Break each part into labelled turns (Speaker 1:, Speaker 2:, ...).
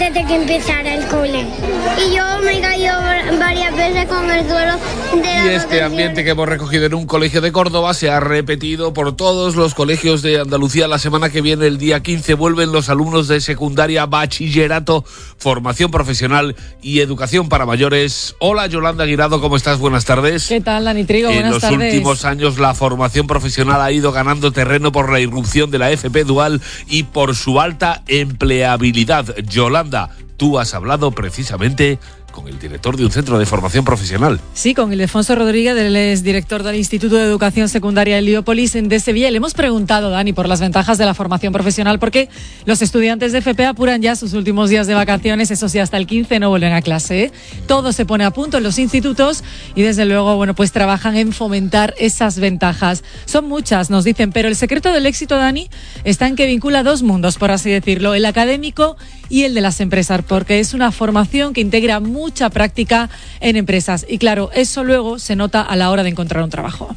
Speaker 1: antes de que empezara el cole. Y yo me he caído varias veces con el suelo de las
Speaker 2: Y este ambiente que hemos recogido en un colegio de Córdoba se ha repetido por todos los colegios de Andalucía. La semana que viene, el día 15, vuelven los alumnos de secundaria, bachillerato, formación profesional y educación para mayores. Hola, Yolanda Guirado, ¿cómo estás? Buenas tardes.
Speaker 3: ¿Qué tal, Dani Trigo? Buenas tardes.
Speaker 2: En los últimos años la formación profesional ha ido ganando terreno por la irrupción de la FP dual y por su alta empleabilidad. Yolanda, tú has hablado precisamente con el director de un centro de formación profesional.
Speaker 3: Sí, con Ildefonso Rodríguez, él es director del Instituto de Educación Secundaria Heliópolis de Sevilla. Le hemos preguntado, Dani, por las ventajas de la formación profesional, porque los estudiantes de FP apuran ya sus últimos días de vacaciones, eso sí, hasta el 15 no vuelven a clase, ¿eh? Todo se pone a punto en los institutos y desde luego, bueno, pues trabajan en fomentar esas ventajas. Son muchas, nos dicen, pero el secreto del éxito, Dani, está en que vincula dos mundos, por así decirlo, el académico y el de las empresas, porque es una formación que integra mucha práctica en empresas y claro, eso luego se nota a la hora de encontrar un trabajo.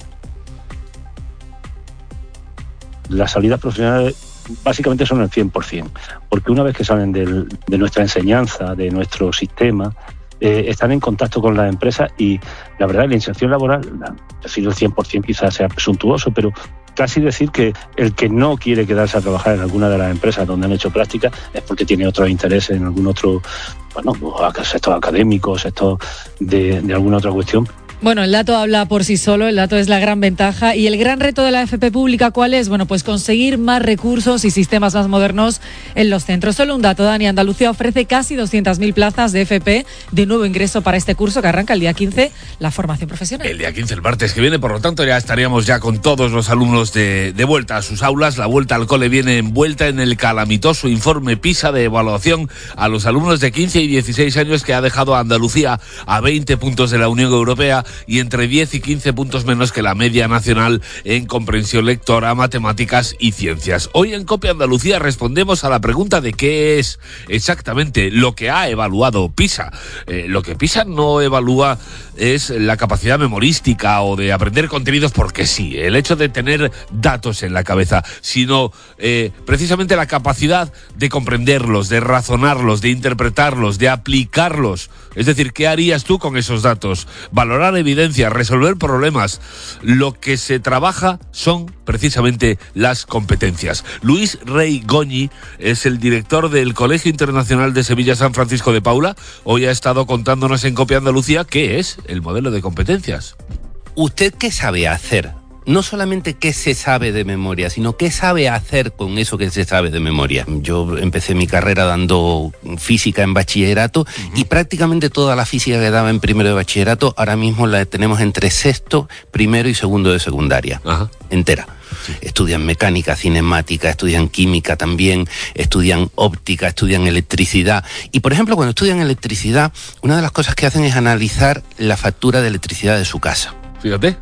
Speaker 4: Las salidas profesionales básicamente son el 100%, porque una vez que salen de nuestra enseñanza, de nuestro sistema, están en contacto con las empresas y la verdad la inserción laboral, decir el 100% quizás sea presuntuoso, pero casi decir que el que no quiere quedarse a trabajar en alguna de las empresas donde han hecho práctica es porque tiene otros intereses en algún otro, bueno, sector académico, sector de alguna otra cuestión.
Speaker 3: Bueno, el dato habla por sí solo, el dato es la gran ventaja y el gran reto de la FP pública, ¿cuál es? Bueno, pues conseguir más recursos y sistemas más modernos en los centros. Solo un dato, Dani, Andalucía ofrece casi 200.000 plazas de FP de nuevo ingreso para este curso que arranca el día 15, la formación profesional.
Speaker 2: El día 15, el martes que viene, por lo tanto ya estaríamos ya con todos los alumnos de vuelta a sus aulas. La vuelta al cole viene envuelta en el calamitoso informe PISA de evaluación a los alumnos de 15 y 16 años que ha dejado a Andalucía a 20 puntos de la Unión Europea y entre 10 y 15 puntos menos que la media nacional en comprensión lectora, matemáticas y ciencias. Hoy en Copia Andalucía respondemos a la pregunta de qué es exactamente lo que ha evaluado PISA. Lo que PISA no evalúa es la capacidad memorística o de aprender contenidos porque sí, el hecho de tener datos en la cabeza, sino precisamente la capacidad de comprenderlos, de razonarlos, de interpretarlos, de aplicarlos. Es decir, ¿qué harías tú con esos datos? Valorar evidencia, resolver problemas. Lo que se trabaja son precisamente las competencias. Luis Rey Goñi es el director del Colegio Internacional de Sevilla San Francisco de Paula. Hoy ha estado contándonos en Copia Andalucía qué es el modelo de competencias.
Speaker 5: ¿Usted qué sabe hacer? No solamente qué se sabe de memoria, sino qué sabe hacer con eso que se sabe de memoria. Yo empecé mi carrera dando física en bachillerato y prácticamente toda la física que daba en primero de bachillerato ahora mismo la tenemos entre sexto, primero y segundo de secundaria. Ajá. Entera. Sí. Estudian mecánica, cinemática, estudian química también, estudian óptica, estudian electricidad. Y por ejemplo, cuando estudian electricidad, una de las cosas que hacen es analizar la factura de electricidad de su casa.
Speaker 2: Fíjate.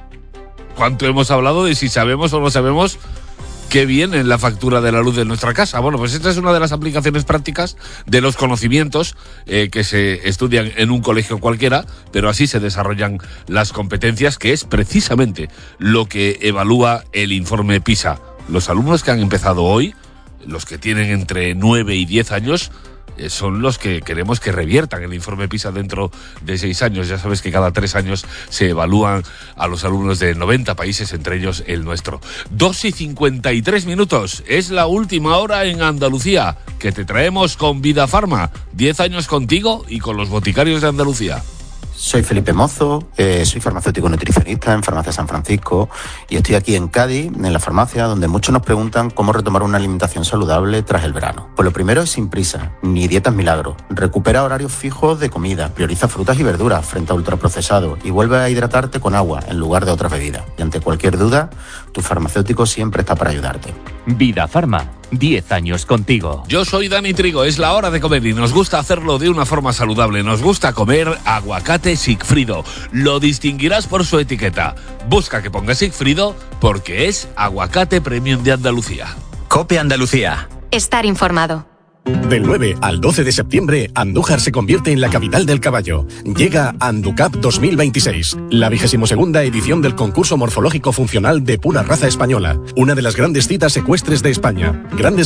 Speaker 2: ¿Cuánto hemos hablado de si sabemos o no sabemos qué viene en la factura de la luz de nuestra casa? Bueno, pues esta es una de las aplicaciones prácticas de los conocimientos que se estudian en un colegio cualquiera, pero así se desarrollan las competencias, que es precisamente lo que evalúa el informe PISA. Los alumnos que han empezado hoy, los que tienen entre 9 y 10 años, son los que queremos que reviertan el informe PISA dentro de 6 años. Ya sabes que cada 3 años se evalúan a los alumnos de 90 países, entre ellos el nuestro. 2:53, es la última hora en Andalucía, que te traemos con Vida Farma. 10 años contigo y con los boticarios de Andalucía.
Speaker 6: Soy Felipe Mozo, soy farmacéutico nutricionista en Farmacia San Francisco y estoy aquí en Cádiz, en la farmacia, donde muchos nos preguntan cómo retomar una alimentación saludable tras el verano. Pues lo primero es sin prisa, ni dietas milagro. Recupera horarios fijos de comida, prioriza frutas y verduras frente a ultraprocesados y vuelve a hidratarte con agua en lugar de otras bebidas. Y ante cualquier duda, tu farmacéutico siempre está para ayudarte.
Speaker 7: Vida Farma, 10 años contigo.
Speaker 2: Yo soy Dani Trigo, es la hora de comer y nos gusta hacerlo de una forma saludable. Nos gusta comer aguacate Sigfrido. Lo distinguirás por su etiqueta. Busca que ponga Sigfrido porque es aguacate premium de Andalucía.
Speaker 7: Copia Andalucía.
Speaker 8: Estar informado.
Speaker 9: Del 9 al 12 de septiembre, Andújar se convierte en la capital del caballo. Llega Anducap 2026, la 22ª edición del concurso morfológico funcional de pura raza española, una de las grandes citas ecuestres de España. Grandes